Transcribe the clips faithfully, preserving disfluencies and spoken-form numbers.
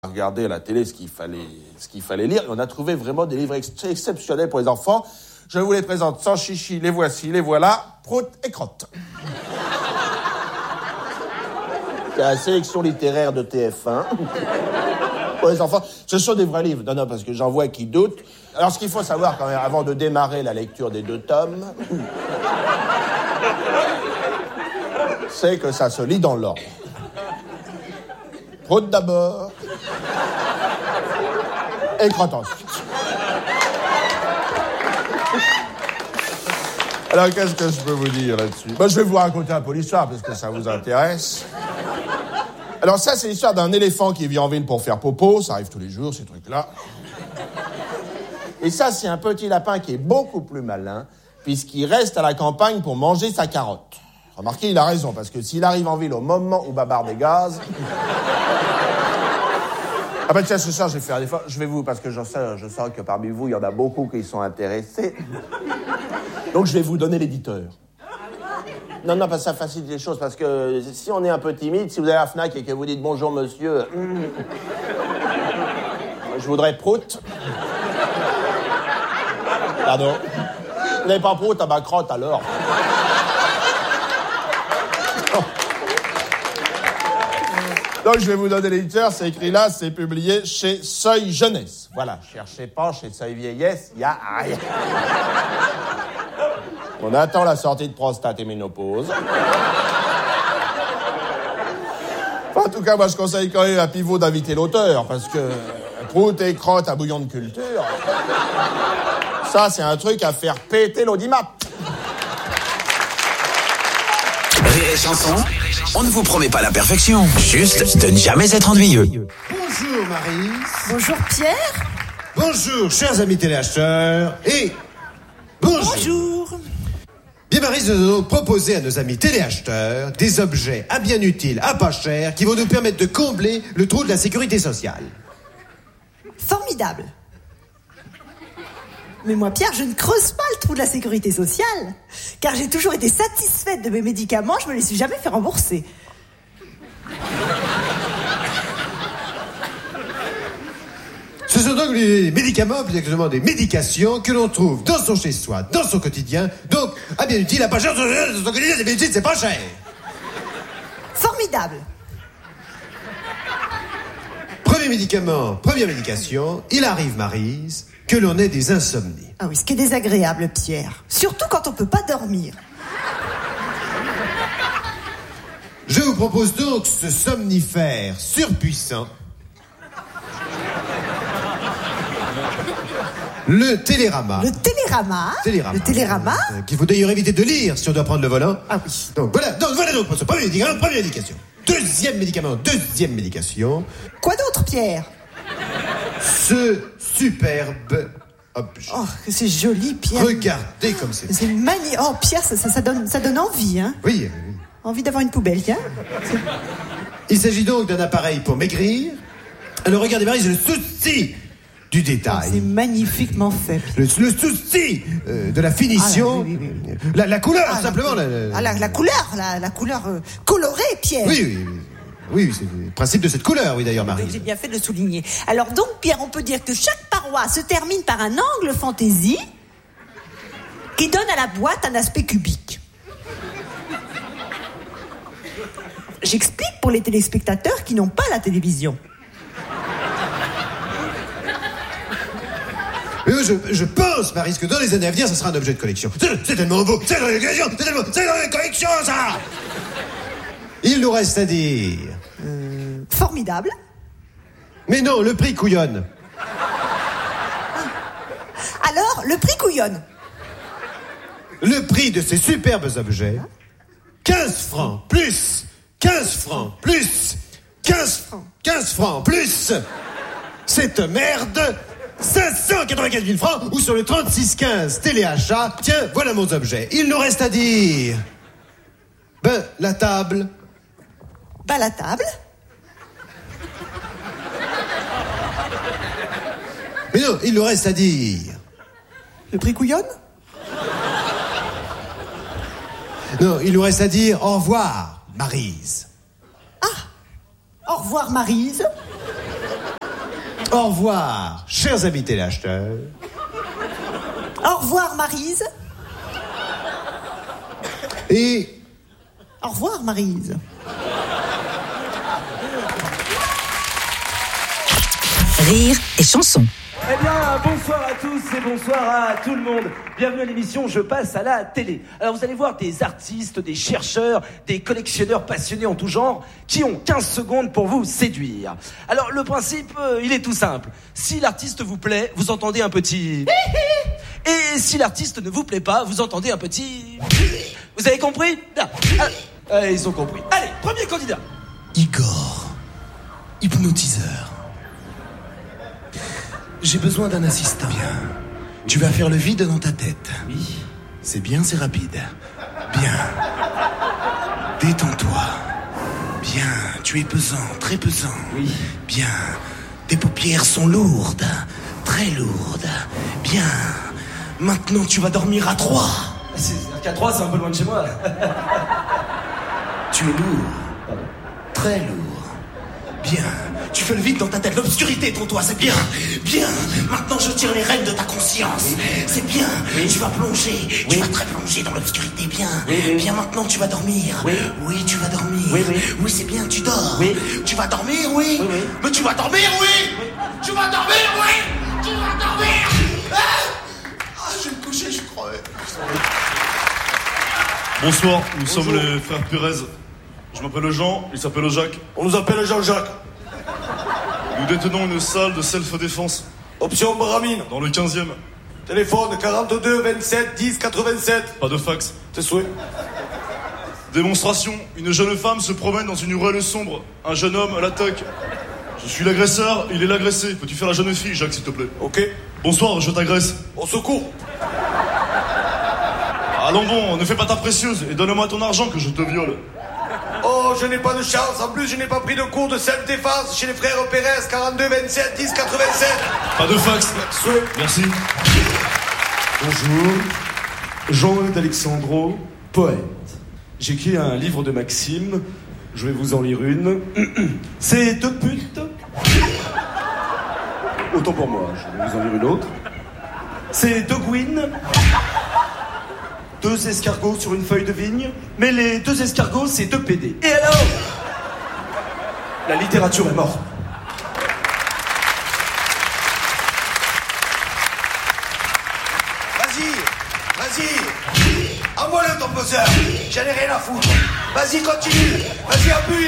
Regarder à la télé ce qu'il fallait, ce qu'il fallait lire, et on a trouvé vraiment des livres ex- exceptionnels pour les enfants. Je vous les présente sans chichi, les voici, les voilà, Prout et Crotte. C'est la sélection littéraire de T F un. Pour les enfants, ce sont des vrais livres. Non, non, parce que j'en vois qui doutent. Alors, ce qu'il faut savoir quand même, avant de démarrer la lecture des deux tomes, c'est que ça se lit dans l'ordre. Prout d'abord, et Crotte ensuite. Alors, qu'est-ce que je peux vous dire là-dessus? Ben, je vais vous raconter un peu l'histoire, parce que ça vous intéresse. Alors ça, c'est l'histoire d'un éléphant qui vit en ville pour faire popo. Ça arrive tous les jours, ces trucs-là. Et ça, c'est un petit lapin qui est beaucoup plus malin, puisqu'il reste à la campagne pour manger sa carotte. Remarquez, il a raison, parce que s'il arrive en ville au moment où Babar dégage... Ah ben tiens, ce soir, je vais faire un effort. Je vais vous, parce que je sais, je sens que parmi vous, il y en a beaucoup qui sont intéressés. Donc je vais vous donner l'éditeur. Non, non, parce que ça facilite les choses, parce que si on est un peu timide, si vous allez à la FNAC et que vous dites « Bonjour, monsieur, hum, je voudrais Prout. » Pardon. Vous n'avez pas Prout à ma crotte, alors. Donc, je vais vous donner l'éditeur, c'est écrit là, c'est publié chez Seuil Jeunesse. Voilà, cherchez pas chez Seuil Vieillesse, il n'y a rien. On attend la sortie de Prostate et Ménopause. Enfin, en tout cas, moi, je conseille quand même à Pivot d'inviter l'auteur, parce que Prout et Crotte à bouillon de culture, ça, c'est un truc à faire péter l'audimat. Rire et chanson, on ne vous promet pas la perfection, juste de ne jamais être ennuyeux. Bonjour Marie. Bonjour Pierre. Bonjour chers amis téléacheteurs. Et bonjour. Bonjour. Bien Marie, nous allons proposer à nos amis téléacheteurs des objets à bien utiles, à pas cher, qui vont nous permettre de combler le trou de la sécurité sociale. Formidable. Mais moi, Pierre, je ne creuse pas le trou de la sécurité sociale, car j'ai toujours été satisfaite de mes médicaments, je me les suis jamais fait rembourser. Ce sont donc les médicaments, plus exactement des médications, que l'on trouve dans son chez-soi, dans son quotidien. Donc, à bien utile, à pas cher, dans son quotidien, c'est bien utile, c'est pas cher. Formidable. Premier médicament, première médication, il arrive, Maryse, que l'on ait des insomnies. Ah oui, ce qui est désagréable, Pierre. Surtout quand on peut pas dormir. Je vous propose donc ce somnifère surpuissant. Le Télérama. Le télérama. Télérama. Le télérama. Euh, qu'il faut d'ailleurs éviter de lire si on doit prendre le volant. Ah oui. Donc voilà, donc voilà donc pour ce premier médicament, première médication. Deuxième médicament, deuxième médication. Quoi d'autre, Pierre? Ce superbe objet. Oh, que c'est joli, Pierre. Regardez comme c'est. C'est magnifique. Oh, Pierre, ça, ça, ça donne, ça donne envie, hein. Oui, oui. Envie d'avoir une poubelle, tiens. Il s'agit donc d'un appareil pour maigrir. Alors regardez Marie, j'ai le souci du Oh, détail. c'est magnifiquement fait, Pierre. Le, le souci euh, de la finition. Ah, là, oui, oui, oui. La, la couleur, Ah, simplement. la, La, la- ah, la, la couleur, la, la couleur euh, colorée, Pierre. Oui, oui, oui. Oui, c'est le principe de cette couleur, oui, d'ailleurs, Marie. Donc, j'ai bien fait de le souligner. Alors donc, Pierre, on peut dire que chaque paroi se termine par un angle fantaisie qui donne à la boîte un aspect cubique. J'explique pour les téléspectateurs qui n'ont pas la télévision. Mais je, je pense, Marie, que dans les années à venir, ça sera un objet de collection. C'est, c'est tellement beau, c'est dans les collections, c'est tellement, c'est dans les collections, ça. Il nous reste à dire. Euh, formidable. Mais non, le prix couillonne. Alors, le prix couillonne. Le prix de ces superbes objets, quinze francs plus, quinze francs plus, quinze francs, quinze francs plus, cette merde, cinq cent quatre-vingt-quinze mille francs, ou sur le trente-six quinze téléachat, tiens, voilà mon objet. Il nous reste à dire, ben, la table. Bah, la table. Mais non, il nous reste à dire. Le prix couillonne. Non, il nous reste à dire au revoir, Maryse. Au revoir, Maryse. Au revoir, chers amis téléacheteurs. Au revoir, Maryse. Et... Au revoir, Maryse. Rire et chanson. Eh bien, bonsoir à tous et bonsoir à tout le monde. Bienvenue à l'émission Je passe à la télé. Alors vous allez voir des artistes, des chercheurs, des collectionneurs passionnés en tout genre qui ont quinze secondes pour vous séduire. Alors le principe, euh, il est tout simple. Si l'artiste vous plaît, vous entendez un petit... Et si l'artiste ne vous plaît pas, vous entendez un petit... Vous avez compris? Là. Ah, ah, ils ont compris. Allez, premier candidat. Igor, hypnotiseur. J'ai besoin d'un assistant. Bien. Tu vas faire le vide dans ta tête. Oui. C'est bien, c'est rapide. Bien. Détends-toi. Bien. Tu es pesant, très pesant. Oui. Bien. Tes paupières sont lourdes, très lourdes. Bien. Maintenant, tu vas dormir à trois. C'est qu'à trois, c'est un peu loin de chez moi. Tu es lourd. Très lourd. Bien. Tu fais le vide dans ta tête. L'obscurité est en toi. C'est bien. Bien. Maintenant, je tire les rênes de ta conscience. C'est bien. Oui. Tu vas plonger. Oui. Tu vas très plonger dans l'obscurité. Bien. Oui, oui. Bien. Maintenant, tu vas dormir. Oui. Oui, tu vas dormir. Oui, oui. Oui, c'est bien. Tu dors. Oui. Tu vas dormir. Oui. Oui, oui. Mais tu vas dormir. Oui. Tu vas dormir. Oui. Tu vas dormir. Ah, ah je vais me coucher. Je crois. Bonsoir, nous Bonjour. sommes les frères Pérez. Je m'appelle Jean, il s'appelle Jacques. On nous appelle Jean-Jacques. Nous détenons une salle de self-défense Option Baramine. dans le quinzième. Téléphone quarante-deux vingt-sept dix quatre-vingt-sept. Pas de fax. Tes souhaits. Démonstration, une jeune femme se promène dans une ruelle sombre. Un jeune homme l'attaque. Je suis l'agresseur, il est l'agressé. Peux-tu faire la jeune fille, Jacques, s'il te plaît? Ok. Bonsoir, je t'agresse. Au secours. Allons bon, ne fais pas ta précieuse et donne-moi ton argent que je te viole. Oh, je n'ai pas de chance. En plus, je n'ai pas pris de cours de self-défense chez les frères Pérez. quarante-deux vingt-sept dix quatre-vingt-sept. Pas de fax. Souhait. Merci. Bonjour, Jean-Eudes Alexandro, poète. J'écris un livre de maximes, je vais vous en lire une. C'est deux putes. Autant pour moi, je vais vous en lire une autre. C'est deux gouines. Deux escargots sur une feuille de vigne. Mais les deux escargots, c'est deux P D. Et alors? La littérature est morte. Vas-y, vas-y. Envoie-le ton buzzer. J'en ai rien à foutre. Vas-y, continue. Vas-y, appuie.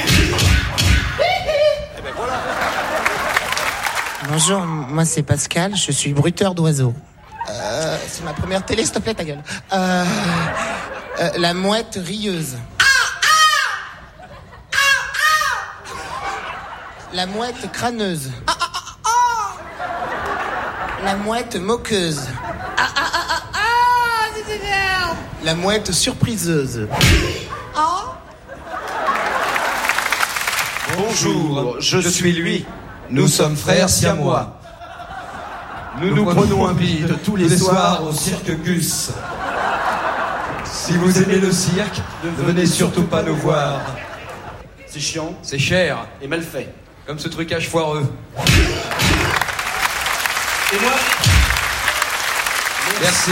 Bonjour, moi c'est Pascal, je suis bruteur d'oiseaux. Euh, c'est ma première télé, s'il te plaît, ta gueule. Euh, euh, la mouette rieuse. La mouette crâneuse. La mouette moqueuse. La mouette surpriseuse. Bonjour, je suis lui. Nous sommes frères siamois. Nous nous prenons un bide tous les soirs au cirque Gus. Si vous aimez le cirque, ne venez surtout pas nous voir. C'est chiant, c'est cher et mal fait. Comme ce trucage foireux. Et moi? Merci.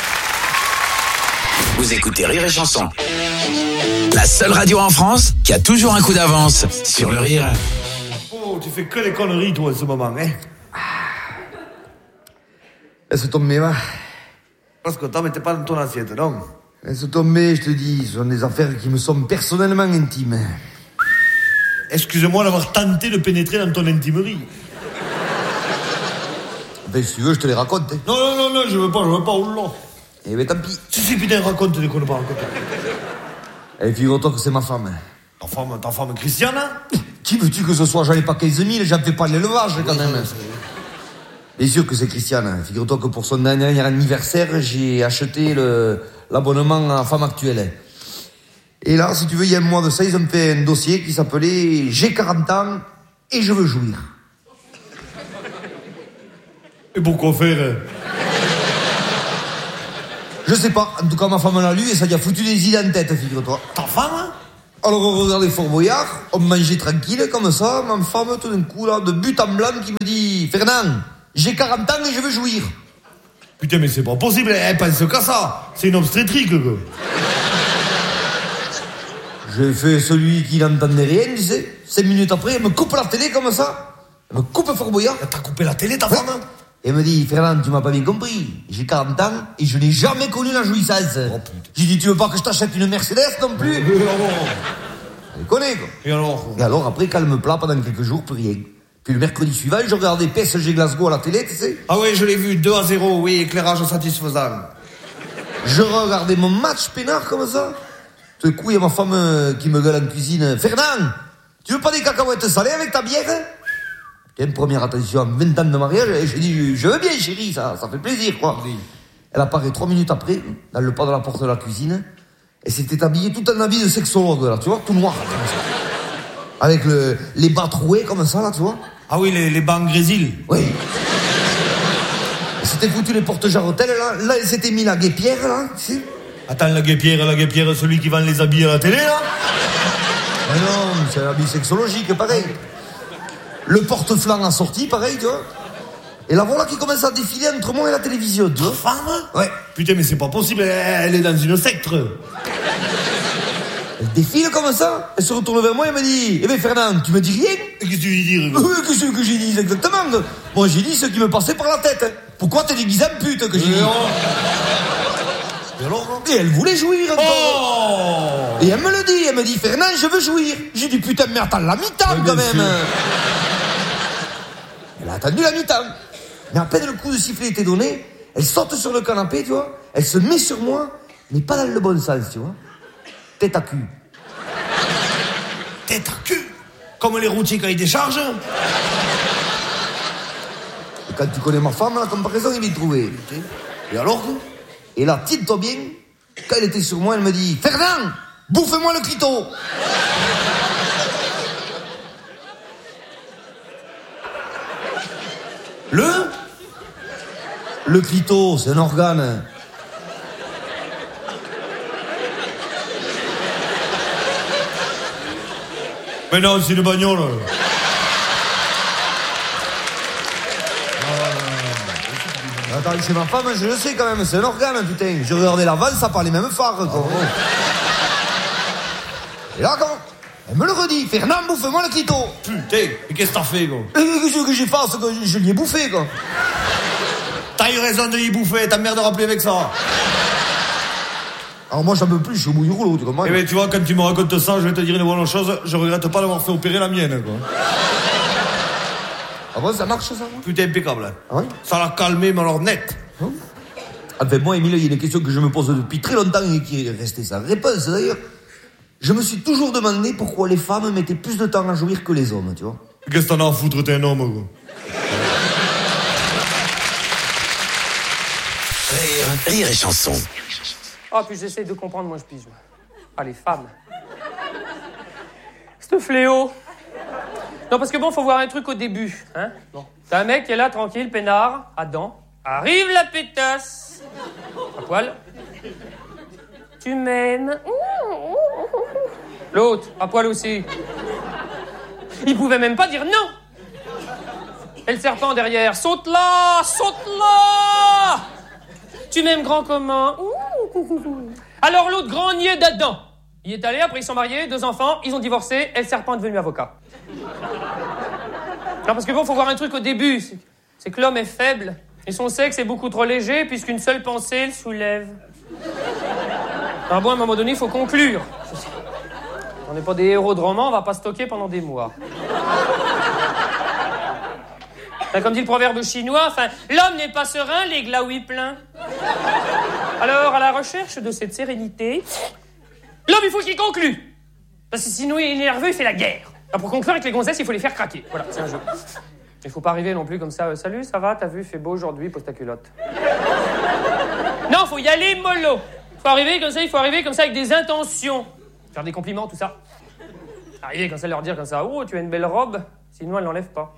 Vous écoutez Rire et Chanson. La seule radio en France qui a toujours un coup d'avance sur le rire. Oh, tu fais que des conneries, toi, en ce moment, hein. Laisse tomber, va. Parce que t'en mettais pas dans ton assiette, non? Laisse tomber, je te dis. Ce sont des affaires qui me sont personnellement intimes. Excuse-moi d'avoir tenté de pénétrer dans ton intimerie. Ben, si tu veux, je te les raconte. Hein. Non, non, non, non, je veux pas, je veux pas, oulala. Eh ben, tant pis. Si, si, putain, raconte des conneries, raconte. Allez, figure-toi que c'est ma femme. Ta femme, ta femme Christiane, hein? Qui veux-tu que ce soit? J'en ai pas quinze mille, j'en fais pas de l'élevage, quand même. Bien sûr que c'est Christiane. Figure-toi que pour son dernier anniversaire, j'ai acheté le, l'abonnement à femme actuelle. Et là, si tu veux, il y a un mois de ça, ils ont fait un dossier qui s'appelait « J'ai quarante ans et je veux jouir ». Et pourquoi faire? Je sais pas. En tout cas, ma femme l'a lu et ça lui a foutu des idées en tête, figure-toi. Ta femme? Ah Alors on regardait Fort Boyard, on mangeait tranquille comme ça, ma femme tout d'un coup là, de but en blanc qui me dit « Fernand, j'ai quarante ans et je veux jouir ». Putain mais c'est pas possible, elle pense qu'à ça. C'est une obstétrique quoi. J'ai fait celui qui n'entendait rien, tu sais. Cinq minutes après, elle me coupe la télé comme ça. Elle me coupe Fort Boyard. Elle t'a coupé la télé ta femme hein? Et elle me dit, Fernand, tu m'as pas bien compris. J'ai quarante ans et je n'ai jamais connu la jouissance. Oh, j'ai dit, tu veux pas que je t'achète une Mercedes non plus? Elle connaît quoi. Et alors? Et alors après, calme plat pendant quelques jours, plus rien. Puis le mercredi suivant, je regardais P S G Glasgow à la télé, tu sais. Ah oui, je l'ai vu, deux à zéro, oui, éclairage satisfaisant. Je regardais mon match peinard comme ça. Tout d'un coup, il y a ma femme euh, qui me gueule en cuisine. Fernand, tu veux pas des cacahuètes salées avec ta bière? Tiens, première attention, vingt ans de mariage, et j'ai dit, je veux bien chérie, ça, ça fait plaisir, quoi. Oui. Elle apparaît trois minutes après, dans le pas de la porte de la cuisine, et s'était habillée tout en habit de sexologue, là, tu vois, tout noir. Avec le, les bas troués comme ça, là, tu vois. Ah oui, les, les bas en grésil. Oui. Elle s'était foutu les porte-jarretelles, là, là, elle s'était mis la guépière, là, tu sais. Attends, la guépière, la guépière, celui qui vend les habits à la télé, là? Mais non, c'est un habit sexologique, pareil. Le porte-flanc a sorti, pareil, tu vois. Et la voilà qui commence à défiler entre moi et la télévision, tu vois. Ta femme? Ouais. Putain, mais c'est pas possible, elle est dans une secte. Elle défile comme ça, elle se retourne vers moi et me dit, eh ben Fernand, tu me dis rien? Qu'est-ce que tu lui dis? Oui, qu'est-ce que j'ai dit exactement? Moi j'ai dit ce qui me passait par la tête. Pourquoi t'es déguisé en pute que j'ai dit? Et alors? Et elle voulait jouir encore. Oh! Et elle me le dit, elle me dit, Fernand, je veux jouir. J'ai dit, putain, mais attends la mi-temps quand même. Sûr. Elle a attendu la mi-temps. Mais à peine le coup de sifflet était donné, elle saute sur le canapé, tu vois. Elle se met sur moi, mais pas dans le bon sens, tu vois. Tête à cul. Tête à cul? Comme les routiers quand ils déchargent? Et quand tu connais ma femme, la comparaison, il est trouvé. Et alors? Et là, tiens-toi bien, quand elle était sur moi, elle me dit, Fernand, bouffe-moi le clito. Le? Le clito, c'est un organe. Mais non, c'est une bagnole. Attends, c'est ma femme, je le sais quand même, c'est un organe, putain. Je regardais l'avant, ça parlait même phare, quoi. Oh. Et là, quand elle me le redit, Fernand, bouffe-moi le clito. Putain, mais qu'est-ce que t'as fait, quoi? Qu'est-ce que j'ai fait, c'est que je l'ai bouffé, quoi. T'as eu raison de y bouffer, ta mère de rappeler avec ça. Alors moi, j'en peux plus, je suis au mouille rouleau, tu comprends? Eh ben, tu vois, quand tu me racontes ça, je vais te dire une bonne chose, je regrette pas d'avoir fait opérer la mienne, quoi. Ah bon, ça marche, ça? Putain, impeccable. Ah ouais? Ça l'a calmé, mais alors net. Hein? Enfin, moi, Émile, il y a une question que je me pose depuis très longtemps et qui est restée sans réponse, d'ailleurs. Je me suis toujours demandé pourquoi les femmes mettaient plus de temps à jouir que les hommes, tu vois. Qu'est-ce que t'en as à foutre, t'es un homme, quoi? Rire, rire et chanson. Ah, puis j'essaie de comprendre, moi je pige. Ah, les femmes. C'est un fléau. Non, parce que bon, faut voir un truc au début, hein. Bon. T'as un mec qui est là, tranquille, peinard, Adam. Arrive la pétasse. À poil. Tu m'aimes. L'autre, à poil aussi. Il pouvait même pas dire non. Et le serpent derrière. Saute là, saute là. Tu m'aimes grand comment? Alors l'autre grand niais d'Adam. Il est allé, après ils sont mariés, deux enfants, ils ont divorcé, et le serpent est devenu avocat. Non, parce que bon, faut voir un truc au début. C'est, c'est que l'homme est faible, et son sexe est beaucoup trop léger, puisqu'une seule pensée le soulève. Alors bon, à un moment donné, il faut conclure. On n'est pas des héros de roman, on va pas stocker pendant des mois. Ben, comme dit le proverbe chinois, enfin, l'homme n'est pas serein, les glaouis pleins. Alors, à la recherche de cette sérénité, l'homme, il faut qu'il conclue. Parce que sinon, il est nerveux, il fait la guerre. Alors, pour conclure avec les gonzesses, il faut les faire craquer. Voilà, c'est un jeu. Il faut pas arriver non plus comme ça. Salut, ça va, t'as vu, il fait beau aujourd'hui, pose ta culotte. Non, faut y aller mollo. Faut arriver comme ça, il faut arriver comme ça avec des intentions. Faire des compliments, tout ça. Arriver comme ça, leur dire comme ça, oh, tu as une belle robe, sinon elle l'enlève pas.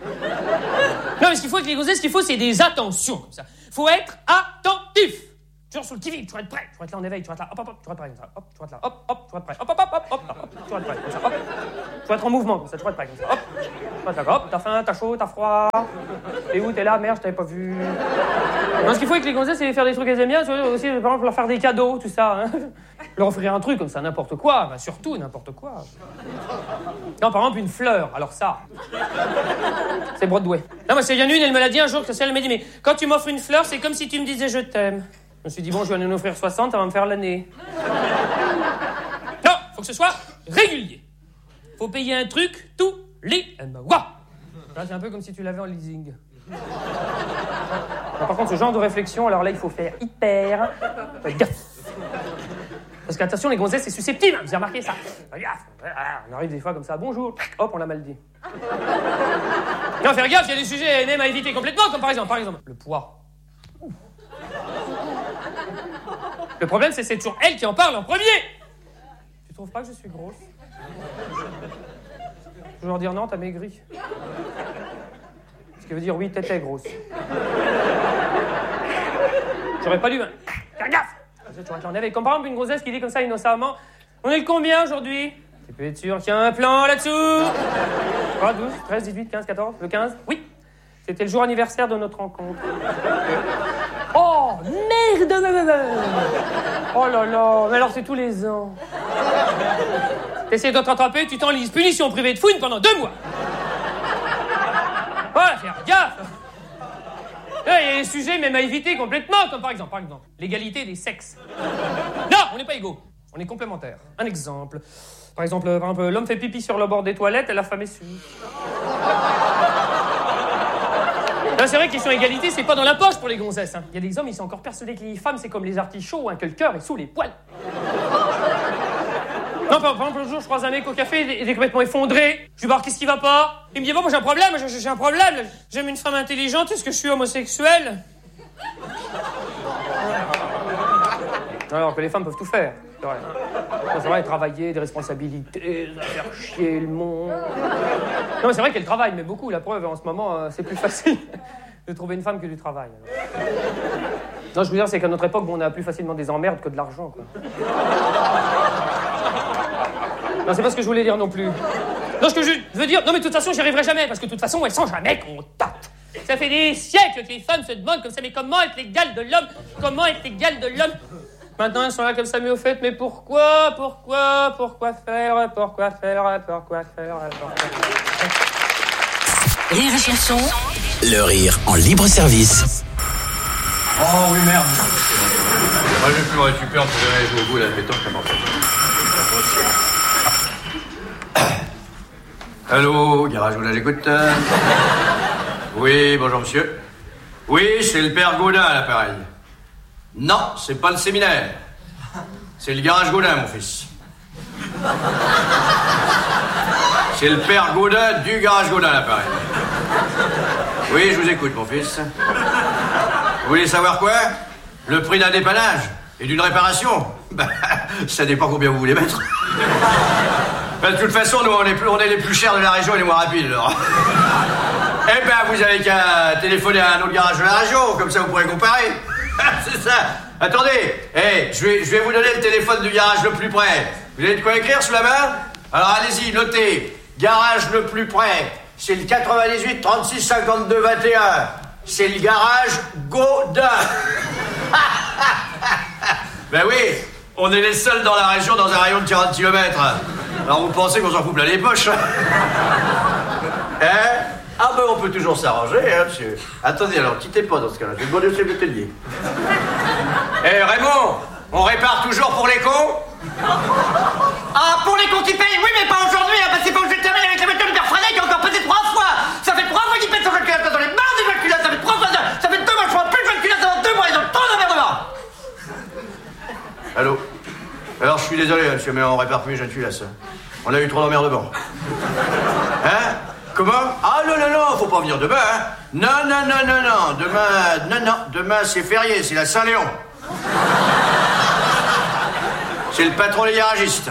Non, mais ce qu'il faut avec les gonzesses, ce qu'il faut, c'est des attentions, comme ça. Faut être attentif. Toujours sur le qui-vive, tu vas être prêt. Tu vas être là en éveil, tu vas être là, hop, hop, hop, tu vas être prêt comme ça. Hop, tu vas être là, hop, hop, tu vas être prêt. Hop, hop, hop, hop, hop, hop, tu vas être prêt comme ça. Hop, tu vas être en mouvement comme ça, tu vas être prêt comme ça. Hop, tu vas être là, hop, t'as faim, t'as chaud, t'as froid. T'es où, t'es là, merde, je t'avais pas vu. Non, ce qu'il faut avec les gonzesses, c'est faire des trucs qu'elles aiment bien, tu vois, aussi, par exemple, leur faire des cadeaux, tout ça. Hein. Leur offrir un truc comme ça, n'importe quoi, bah, surtout n'importe quoi. Non, par exemple, une fleur, alors ça, c'est Broadway. Non, moi, c'est bien une, elle me l'a dit un jour, que elle m'a dit, mais quand tu m'offres une fleur, c'est comme si tu me disais je t'aime. Je me suis dit, bon, je vais en offrir soixante, ça va me faire l'année. Non, faut que ce soit régulier. Faut payer un truc tous les mois. Là, c'est un peu comme si tu l'avais en leasing. Non, par contre, ce genre de réflexion, alors là, il faut faire hyper gaffe. Parce qu'attention, les gonzesses, c'est susceptible. Vous avez remarqué ça? Gaffe. On arrive des fois comme ça, bonjour, hop, on l'a mal dit. Non, faire gaffe, il y a des sujets même à éviter complètement, comme par exemple, par exemple, le poids. Le problème, c'est que c'est toujours elle qui en parle en premier. Tu trouves pas que je suis grosse? Toujours dire non, t'as maigri. Ce qui veut dire oui, t'étais grosse. J'aurais pas dû. Hein. Faire gaffe! Tu vois, j'en avais comme par exemple une grossesse qui dit comme ça innocemment. On est le combien aujourd'hui? Tu peux être sûr qu'il y a un plan là-dessous? trois, douze, treize, dix-huit, quinze, quatorze, le quinze? Oui. C'était le jour anniversaire de notre rencontre. Oh, merde! Oh là là, mais alors c'est tous les ans. T'essayes de te rattraper, tu t'enlises. Punition privée de fouine pendant deux mois. Voilà, faire gaffe. Il y a des sujets même à éviter complètement, comme par exemple, par exemple, l'égalité des sexes. Non, on n'est pas égaux, on est complémentaires. Un exemple. Par exemple, par exemple, l'homme fait pipi sur le bord des toilettes et la femme essuie. Là, c'est vrai que question égalité, c'est pas dans la poche pour les gonzesses. Hein. Il y a des hommes, ils sont encore persuadés que les femmes, c'est comme les artichauts, hein, que le cœur est sous les poils. Non, par exemple, le jour, je croise un mec au café, il est, il est complètement effondré. Je lui dis, qu'est-ce qui va pas? Il me dit, bon, moi j'ai un problème, j'ai, j'ai un problème. J'aime une femme intelligente, est-ce que je suis homosexuel? Alors que les femmes peuvent tout faire. C'est vrai. C'est vrai, travailler, des responsabilités, faire chier le monde. Non, mais c'est vrai qu'elle travaille, mais beaucoup. La preuve, en ce moment, euh, c'est plus facile de trouver une femme que du travail. Alors. Non, je veux dire, c'est qu'à notre époque, bon, on a plus facilement des emmerdes que de l'argent, quoi. Non, c'est pas ce que je voulais dire non plus. Non, ce que je veux dire... Non, mais de toute façon, j'y arriverai jamais, parce que de toute façon, elles sont jamais contentes. Ça fait des siècles que les femmes se demandent comme ça, mais comment être l'égal de l'homme? Comment être l'égal de l'homme? Maintenant, elles sont là comme ça, mais au fait, mais pourquoi? Pourquoi? Pourquoi faire? Pourquoi faire? Pourquoi faire? Pourquoi faire? Rire et chanson. Le rire en libre service. Oh oui, merde. Moi, je vais plus me récupérer, on peut aller jouer au bout, là, pétanque, ça marche. Allô, garage, vous l'écoute? Oui, bonjour, monsieur. Oui, c'est le père Gaudin à l'appareil. Non, c'est pas le séminaire. C'est le garage Gaudin, mon fils. C'est le père Gaudin du garage Gaudin à l'appareil. Oui, je vous écoute, mon fils. Vous voulez savoir quoi? Le prix d'un dépannage et d'une réparation? Ben, ça dépend combien vous voulez mettre. Ben, de toute façon, nous, on est, plus, on est les plus chers de la région et les moins rapides, alors. Eh ben, vous avez qu'à téléphoner à un autre garage de la région, comme ça vous pourrez comparer. C'est ça. Attendez, hey, je vais, je vais vous donner le téléphone du garage le plus près. Vous avez de quoi écrire sous la main? Alors allez-y, notez. Garage le plus près, c'est le quatre-vingt-dix-huit trente-six cinquante-deux vingt et un. C'est le garage Gaudin. Ben oui, on est les seuls dans la région dans un rayon de quarante kilomètres. Alors vous pensez qu'on s'en fout plein les poches? Hein? Ah ben on peut toujours s'arranger, hein, monsieur. Attendez, alors, quittez pas dans ce cas-là, je vais demander au chef d'atelier. Eh, hey, Raymond, on répare toujours pour les cons? Ah, pour les cons qui payent, oui, mais pas aujourd'hui, hein, parce qu'il faut que je termine avec la voiture de Père Freinet qui a encore pesé trois fois. Ça fait trois fois qu'il pète son calculateur dans les barres des calculateurs, ça fait trois fois, ça, ça fait deux mois, je prends plus de calculateur dans deux mois, ils ont trop d'emmerdement. Allô? Alors, je suis désolé, monsieur, mais on répare plus les jeunes filles, là, ça. On a eu trop d'emmerdement. Hein? Comment? Ah non, non, non, faut pas venir demain, hein. Non, non, non, non, non, demain, non, non, demain c'est férié, c'est la Saint-Léon. C'est le patron des garagistes.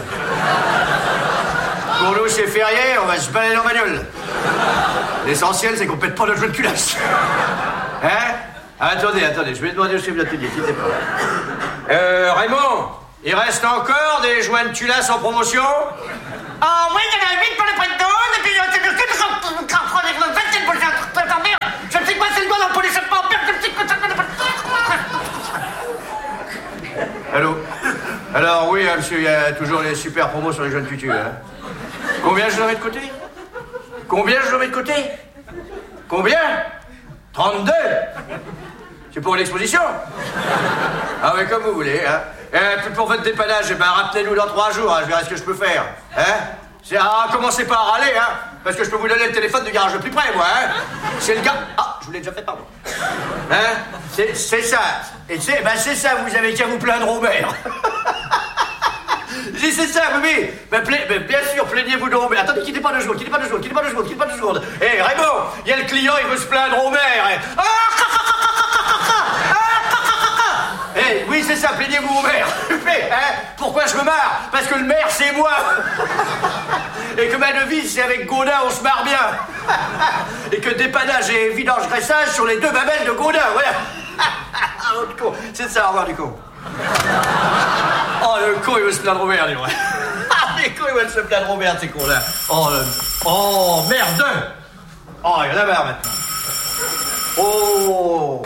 Pour nous, c'est férié, on va se balader en bagnole. L'essentiel, c'est qu'on pète pas notre jeu de culasse. Hein? Attendez, attendez, je vais demander au chef d'atelier, quittez pas. Euh, Raymond, il reste encore des joints de Tulas en promotion? Ah oui, il y en a huit pour le prix de douze, et puis euh, c'est le seul que j'en prends avec le vingt, c'est le prochain. Attends, merde, je me suis passé le doigt dans le pot d'échappement, merde, je me suis passé le doigt. Allô? Alors, oui, hein, monsieur, il y a toujours les super promos sur les jeunes tutus, hein. Combien je leur mets de côté? Combien je leur mets de côté? Combien? trente-deux? C'est pour l'exposition? Ah oui, comme vous voulez, hein. Euh, puis pour votre dépannage, eh ben, rappelez-nous dans trois jours, hein, je verrai ce que je peux faire. Hein? C'est, ah, commencez pas à râler, hein, parce que je peux vous donner le téléphone du garage le plus près, moi, hein. C'est le gars... Ah, je vous l'ai déjà fait, pardon. Hein? C'est, c'est ça. Et c'est, ben c'est ça, vous avez qu'à vous plaindre au maire. Si c'est ça, oui, mais, pla... mais bien sûr, plaignez-vous de Robert. Attendez, quittez pas deux secondes, quittez pas deux secondes, quittez pas deux secondes, quittez pas deux secondes. Hé, hey, Raymond, il y a le client, il veut se plaindre au maire. Hé, ah, hey, oui, c'est ça, plaignez-vous au maire. Mais, hein, pourquoi je me marre? Parce que le maire, c'est moi. Et que ma devise, c'est avec Gaudin, on se marre bien. Et que dépannage et vidange-graissage sur les deux babelles de Gaudin, voilà. C'est ça, au revoir du con. Oh, le con, il veut se plaindre au maire, dis-moi. Ah, les cons, ils veulent se plaindre au maire, ces cons-là. Oh, le... oh, merde. Oh, il y en a marre, maintenant. Oh.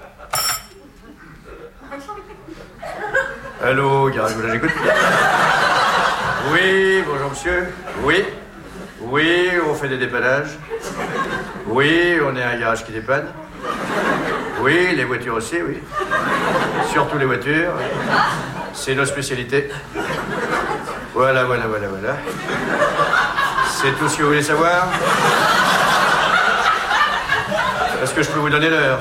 Allô, garage, j'écoute. Oui, bonjour, monsieur. Oui. Oui, on fait des dépannages. Oui, on est un garage qui dépanne. Oui, les voitures aussi, oui. Surtout les voitures. C'est nos spécialités. Voilà, voilà, voilà, voilà. C'est tout ce que vous voulez savoir? Est-ce que je peux vous donner l'heure?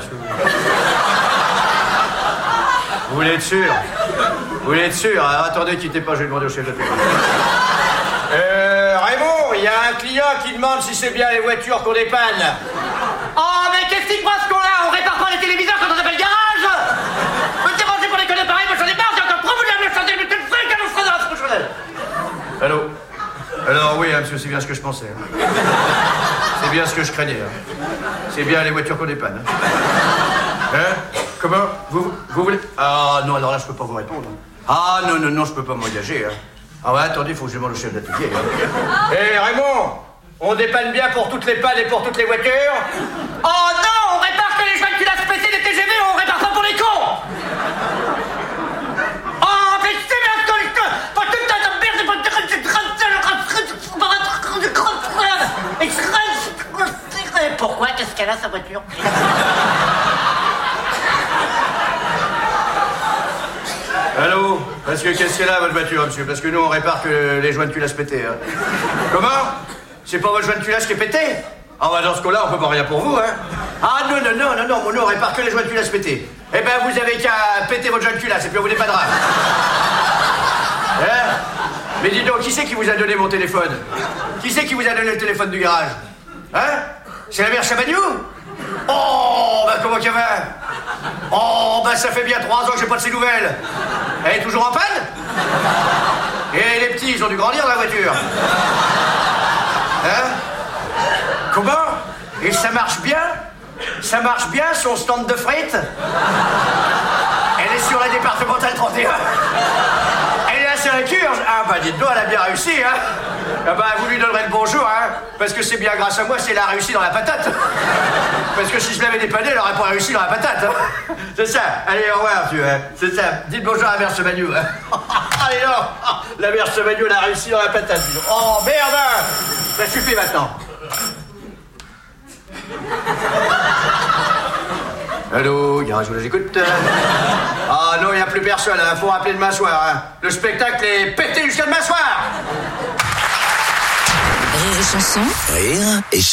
Vous voulez être sûr? Vous voulez être sûr? Alors, attendez, quittez pas, je vais demander au chef de file. Euh, Raymond, il y a un client qui demande si c'est bien les voitures qu'on dépanne. Oh, mais qu'est-ce qu'il passe qu'on a? On répare pas les téléviseurs quand on appelle garage? Me dérangez pour les conneries pareilles, moi j'en ai marre, j'ai encore trop voulu me changer, mais tu le fais qu'elle nous fera dans la prochaine. Allô? Alors oui, hein, monsieur, c'est bien ce que je pensais. Hein. C'est bien ce que je craignais. Hein. C'est bien les voitures qu'on dépanne. Hein, hein? Comment? Vous, vous voulez? Ah non, alors là, je peux pas vous répondre. Ah non, non, non, je peux pas m'engager. Hein. Ah ouais, attendez, il faut que je demande au chef d'atelier. Hé, hein. Hey, Raymond, on dépanne bien pour toutes les pannes et pour toutes les voitures? Oh non, on répare que les joints de culasse pétés des T G V, on répare pas pour les cons. Oh, mais c'est bien ce que je te... Pas tout le temps de merde, pas de... Pourquoi? Qu'est-ce qu'elle a, sa voiture? Allô? Parce que qu'est-ce qu'elle a, votre voiture, monsieur? Parce que nous, on répare que les joints de culasse pétés. Hein. Comment? C'est pas votre joint de culasse qui est pété? Ah bah dans ce cas-là, on peut pas rien pour vous, hein. Ah non, non, non, non, non, nous, on répare que les joints de culasse pétés. Eh ben, vous avez qu'à péter votre joint de culasse et puis on vous dépannera. Hein? Mais dis donc, qui c'est qui vous a donné mon téléphone? Qui c'est qui vous a donné le téléphone du garage? Hein? C'est la mère Chabagnou? Oh, bah comment qu'elle va? Oh, bah ça fait bien trois ans que j'ai pas de ses nouvelles. Elle est toujours en panne? Et les petits, ils ont dû grandir dans la voiture. Hein? Comment? Et ça marche bien? Ça marche bien, son stand de frites? Elle est sur la départementale trente et un. Elle est à Saint-Curge. Ah bah dites-donc, elle a bien réussi, hein? Ah bah vous lui donnerez le bonjour, hein? Parce que c'est bien grâce à moi si elle a réussi dans la patate. Parce que si je l'avais dépanné, elle aurait pas réussi dans la patate, hein? C'est ça. Allez, au revoir, tu vois. C'est ça. Dites bonjour à la mère Semagnou, hein? Allez, non! La mère Semagnou, elle a réussi dans la patate. Oh, merde! Ça suffit maintenant. Allô, garage, vous j'écoute. Ah non, il n'y a plus personne, hein. Faut rappeler demain soir, hein. Le spectacle est pété jusqu'à demain soir. Rire et chanson. Rire et chanson.